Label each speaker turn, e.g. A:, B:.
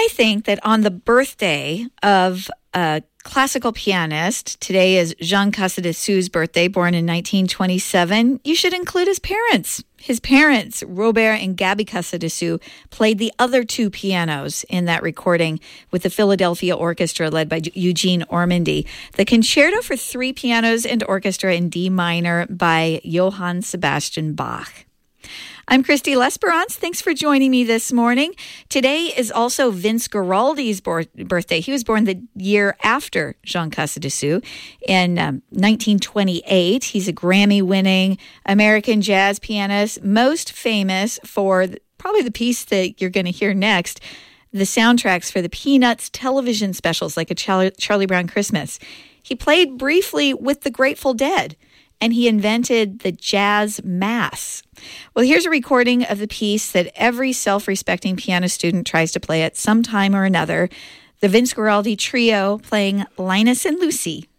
A: I think that on the birthday of a classical pianist, today is Jean Casadesou's birthday, born in 1927, you should include his parents. His parents, Robert and Gabby Casadesou, played the other two pianos in that recording with the Philadelphia Orchestra led by Eugene Ormandy. The Concerto for Three Pianos and Orchestra in D minor by Johann Sebastian Bach. I'm Christy Lesperance. Thanks for joining me this morning. Today is also Vince Guaraldi's birthday. He was born the year after Jean Casadesou in 1928. He's a Grammy-winning American jazz pianist, most famous for probably the piece that you're going to hear next, the soundtracks for the Peanuts television specials like a Charlie Brown Christmas. He played briefly with the Grateful Dead, and he invented the jazz mass. Well, here's a recording of the piece that every self-respecting piano student tries to play at some time or another, the Vince Guaraldi Trio playing Linus and Lucy.